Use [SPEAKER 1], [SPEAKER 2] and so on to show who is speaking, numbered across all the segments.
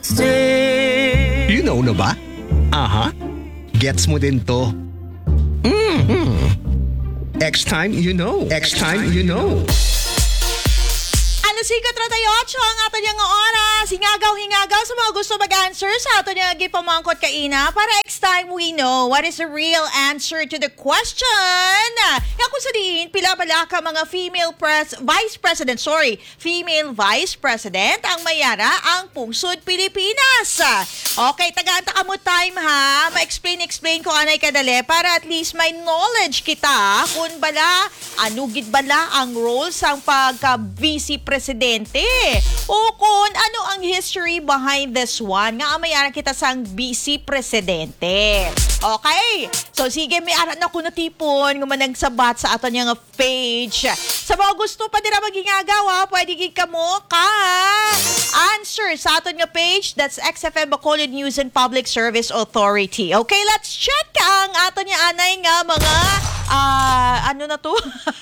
[SPEAKER 1] You know na ba? Aha. Gets mo din to. Next time you know. Next time you know.
[SPEAKER 2] Alas 5:38 ang ato niyang oras. Hingagaw sa mga gusto mag-answer sa ato niyang gipamangkot kaina para next time we know what is the real answer to the question. Nga kung sa diin, pila pala ka mga female vice president ang mayara ang pungsod Pilipinas. Okay, tagaan ta kamo time ha. Ma-explain ko anay kadali para at least may knowledge kita kung bala, anugid bala ang role sang pagka-vice presidente o kung ano ang history behind this one nga mayara kita sang vice presidente. Okay, so sige, may arat na ko natipon nga managsabat sa ato niyang page. Sa mga gusto pa nila magingagawa, pwede gig kamo ka answer sa ato nga page. That's XFM Bacolod News and Public Service Authority. Okay, let's check ang ato niya anay nga mga ano na to?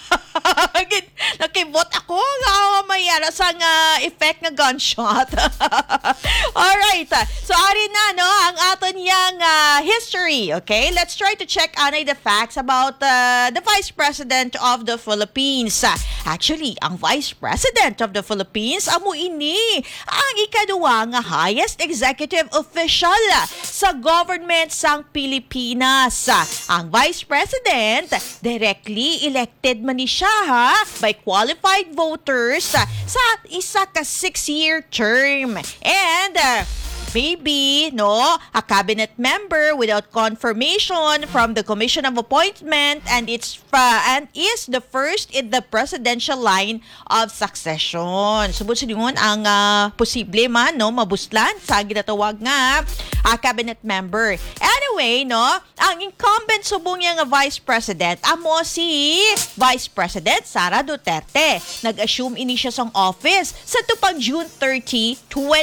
[SPEAKER 2] Nakibot ako nga mayara sang effect nga gunshot. Alright, so ari na no ang ato niyang history. Okay, let's try to check anay the facts about the Vice President of the Philippines. Actually, ang Vice President of the Philippines amo ini ang ikaduwa nga highest executive official sa government sang Pilipinas. Ang Vice President directly elected man ni siya by qualified voters sa isa ka 6-year term. And maybe, no, a cabinet member without confirmation from the Commission of Appointment and is the first in the presidential line of succession. Subod sa dingon ang posible man, no, mabuslan sa ginatawag nga cabinet member. Anyway, no, ang incumbent subong nga vice president amo si Vice President Sara Duterte. Nag-assume ini siya sa office sa tupang June 30,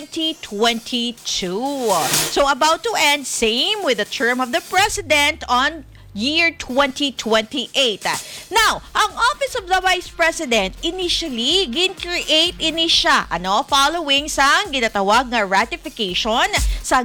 [SPEAKER 2] 2022. So about to end, same with the term of the president on year 2028. Now, ang Office of the Vice President initially gin-create ini siya following sa ginatawag nga ratification sa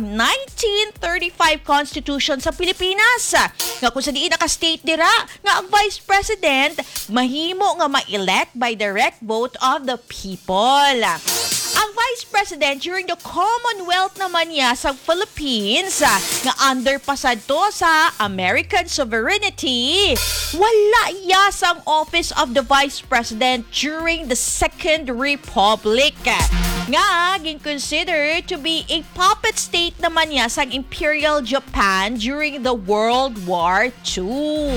[SPEAKER 2] 1935 Constitution sa Pilipinas. Nga kung sa diin naka-state dira nga ang Vice President mahimo nga ma-elect by direct vote of the people. Ang Vice President during the Commonwealth naman niya sa Philippines nga under pasad to sa American sovereignty, wala iya sang Office of the Vice President during the Second Republic. Nga, gin-consider to be a puppet state naman niya sa Imperial Japan during the World War II.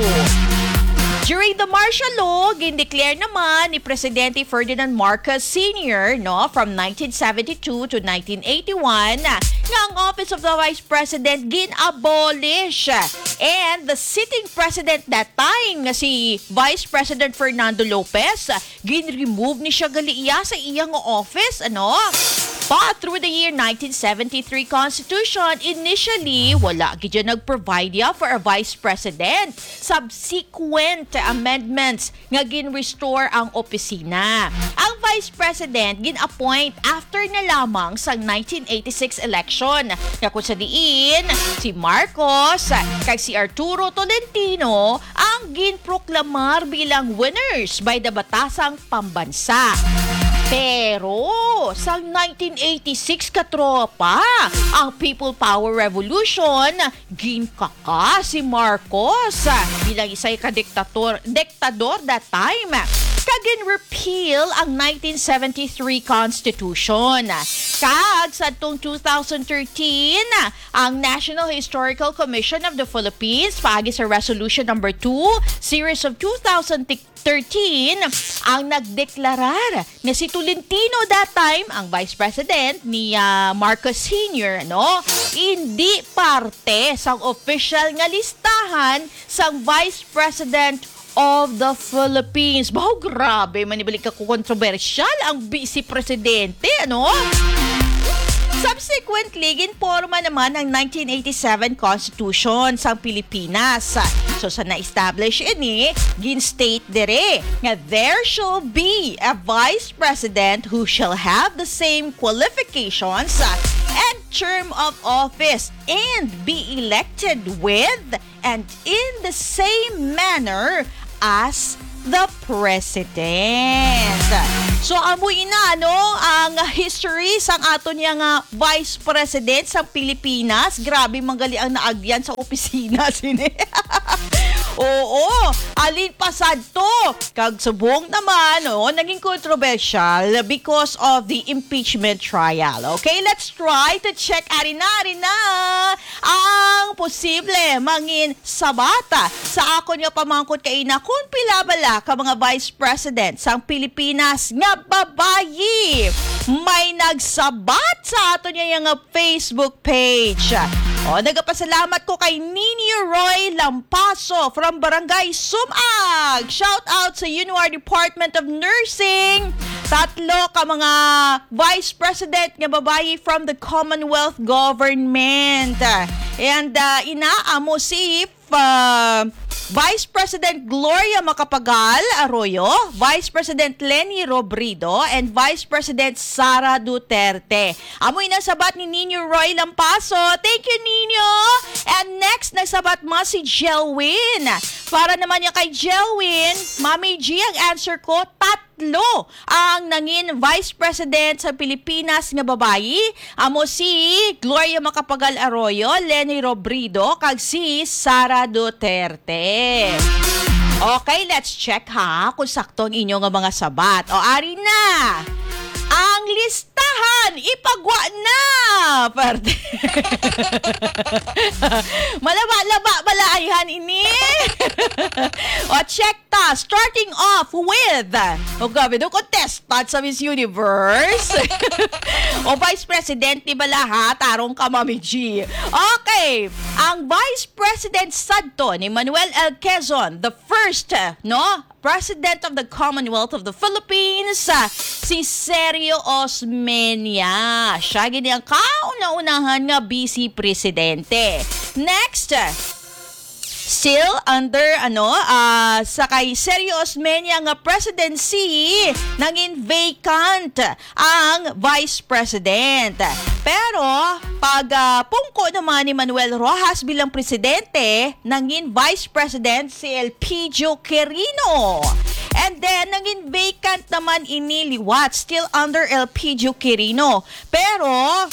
[SPEAKER 2] During the martial law, gindeclare naman ni Presidente Ferdinand Marcos Sr. From 1972 to 1981 nga ang Office of the Vice President gin-abolish. And the sitting president that time nga si Vice President Fernando Lopez, gin-remove ni siya galiya sa iyang office, But through the year 1973 Constitution, initially, wala gidya nag-provide for a Vice President. Subsequent amendments nga gin-restore ang opisina. Ang Vice President gin-appoint after na lamang sa 1986 election. Nga kung sa diin, si Marcos kag si Arturo Tolentino ang gin-proklamar bilang winners by the Batasang Pambansa. Pero sa 1986 katropa, ang People Power Revolution, ginkaka si Marcos bilang isa'y diktador that time. Kagin repeal ang 1973 Constitution. Kag sa 2013, ang National Historical Commission of the Philippines, pagi sa Resolution number 2, Series of 2013, ang nagdeklarar na si Tolentino that time, ang Vice President ni Marcos Sr., hindi parte sa official nga listahan sang Vice President of the Philippines. Bahaw, grabe, manibalik ako kontrobersyal ang vice presidente, Subsequently, ginporma naman ang 1987 Constitution sa Pilipinas. So sa na-establish ini, gin-state dire nga there shall be a Vice President who shall have the same qualifications and term of office and be elected with and in the same manner as the President. So amoy na ang history sang ato niya nga Vice President sa Pilipinas. Grabe manggali ang naagyan sa opisina sini. Oo, alin pasad to. Kag subong naman, naging controversial because of the impeachment trial. Okay, let's try to check arina ang posible mangin sabata sa ako nga pamangkot kaina kung pilabala ka mga Vice President sang Pilipinas nga babayi. May nagsabat sa ato niya nga Facebook page. Nagapasalamat ko kay Nini Roy Lampaso from Barangay Sumag. Shout out sa UNR Department of Nursing. 3 ka mga Vice President nga babayi from the Commonwealth Government. And inaamo si Vice President Gloria Macapagal Arroyo, Vice President Leni Robredo, and Vice President Sara Duterte. Amoy na sabat ni Nino Roy Lampaso. Thank you, Nino! And next, nagsabat mo si Jelwin. Para naman niya kay Jelwin, Mami G, ang answer ko, 3 ang nangin Vice President sa Pilipinas nga babayi. Amo si Gloria Macapagal Arroyo, Leni Robredo, kag si Sara Duterte. Okay, let's check ha kung sakto ang inyo nga mga sabat. Ari na! Ang listahan, ipagwa na! Parte. Malaba-laba balaihan ini. Check ta. Starting off with, gabi do contestant sa Miss Universe. Vice President, di ba lahat? Tarong ka, Mami G. Okay. Ang Vice President Sadto ni Manuel L. Quezon, the first, President of the Commonwealth of the Philippines, si Sergio Osmeña. Siya gini ang kauna-unahan nga Vice Presidente. Next, still under sa kay Sergio Osmeña nga presidency, nangin vacant ang Vice President. Pero pag pungko naman ni Manuel Rojas bilang presidente, nangin Vice President si Elpidio Quirino. And then nangin vacant naman ini liwat, still under Elpidio Quirino. Pero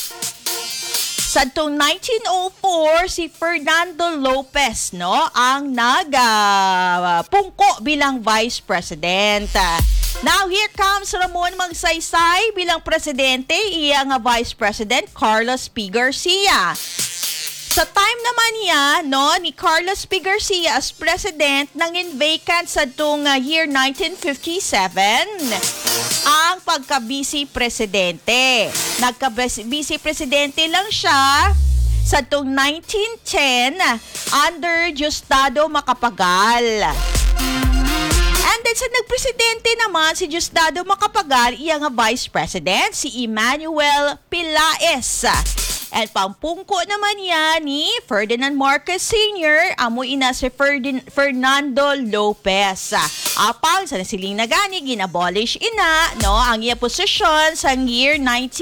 [SPEAKER 2] sa 1904, si Fernando Lopez, ang pungko bilang Vice President. Now, here comes Ramon Magsaysay bilang presidente, iya nga Vice President, Carlos P. Garcia. Sa time naman niya, ni Carlos P. Garcia as president, nangin vacant sa year 1957, ang pagka-vice presidente. Nagka-vice presidente lang siya sa 1910 under Diosdado Macapagal. And then sa nagpresidente naman si Diosdado Macapagal, iya nga vice president si Emmanuel Pilaes. At pampungko naman niya ni Ferdinand Marcos Sr., amoy ina si Fernando Lopez. Apang sa nasiling na gani, ginabolish ina, ang iya posisyon sa year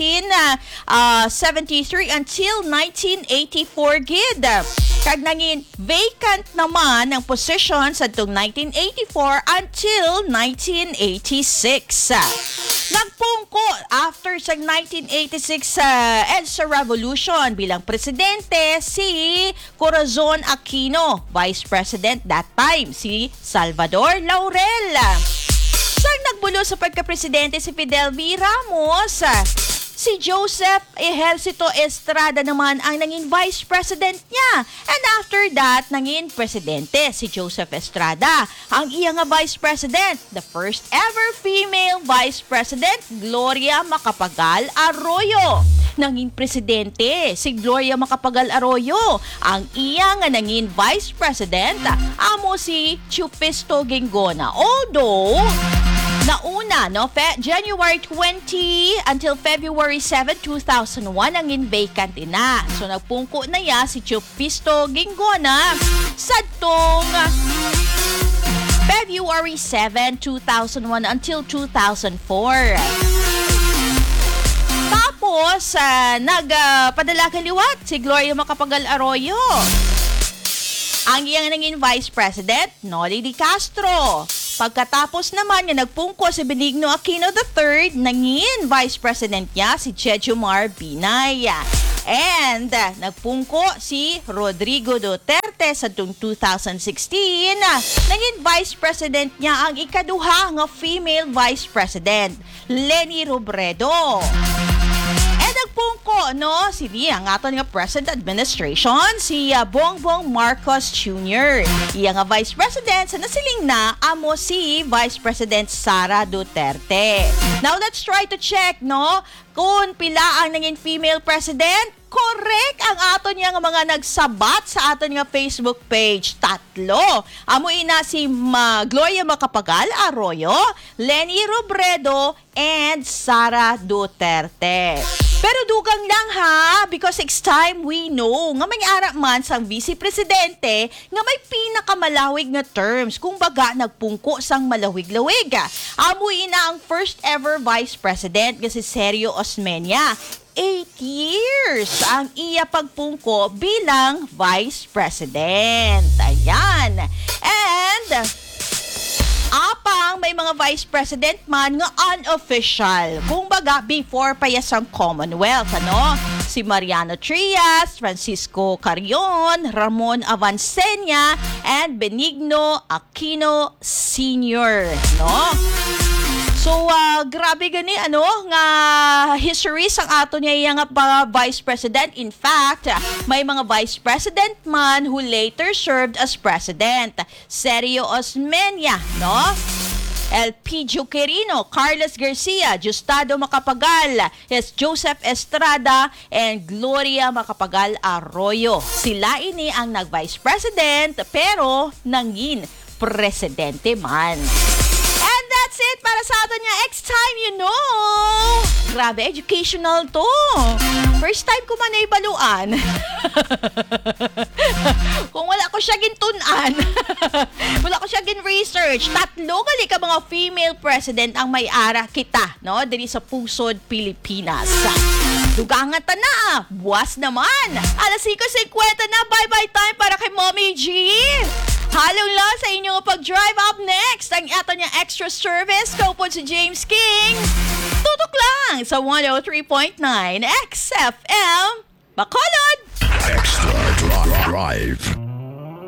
[SPEAKER 2] 1973 until 1984 gid. Kag nangin vacant naman ang posisyon sa 1984 until 1986. Nagpungko after sa 1986 EDSA Revolution bilang presidente si Corazon Aquino, Vice President that time si Salvador Laurel. Sang nagbulo sa pagka-presidente si Fidel V. Ramos, si Joseph Ejercito Estrada naman ang naging vice president niya. And after that, naging presidente si Joseph Estrada. Ang iya nga vice president, the first ever female vice president, Gloria Macapagal Arroyo. Naging presidente si Gloria Macapagal Arroyo. Ang iya nga naging vice president, amo si Chupisto Gingona. Although Nauna, no? January 20 until February 7, 2001 ang in-vacant na. So nagpungko na ya si Chupisto Ginggona sadtong February 7, 2001 until 2004. Tapos, nagpadala kaliwat si Gloria Macapagal Arroyo. Ang iyang naging Vice President, Noli Di Castro. Pagkatapos naman niya nagpungko si Benigno Aquino III, nangin Vice President niya si Jejomar Binay. And nagpungko si Rodrigo Duterte sa 2016, nangin Vice President niya ang ikaduha nga female Vice President, Leni Robredo. Nagpungko, no, si ang aton nga President Administration, si Bongbong Marcos Jr. Iya nga Vice President sa nasiling na amo si Vice President Sara Duterte. Now, let's try to check, no, kung pila ang naging female president. Correct ang aton nga mga nagsabat sa aton nga Facebook page. 3. Amo ina si Gloria Macapagal Arroyo, Leni Robredo, and Sara Duterte. Pero dugang lang ha, because it's time we know nga may ara man sang Vice Presidente nga may pinakamalawig nga terms. Kung baga nagpungko sang malawig-lawig. Amo ina ang first ever Vice President nga si Sergio Osmeña. 8 years ang iya pagpungko bilang Vice President. Ayan. And apang may mga Vice President man nga unofficial. Kung baga, before pa yasang Commonwealth, ano? Si Mariano Trias, Francisco Carrion, Ramon Avancenia, and Benigno Aquino Sr., no? So, grabe gani, nga history sang ato niya yung Vice President. In fact, may mga Vice President man who later served as President. Sergio Osmeña, no? Elpidio Quirino, Carlos Garcia, Justado Macapagal, Joseph Estrada, and Gloria Macapagal Arroyo. Sila ini ang nag-Vice President, pero nangin Presidente man. That's it para sa atin niya. Next time, you know. Grabe, educational to. First time ko man na ibaluan. Kung wala ko siya gintunan. Wala ko siya gin-research. 3 gali ka mga female president ang may ara kita, no? Dili sa pusod, Pilipinas. Dugangan ta na. Buwas naman. 5:50 na. Bye-bye time para kay Mommy G. Halong lang sa inyong pag-drive. Up next, ang ato niya extra service. Kaupod si James King. Tutok lang sa 103.9 XFM Bacolod.
[SPEAKER 1] Extra Drive.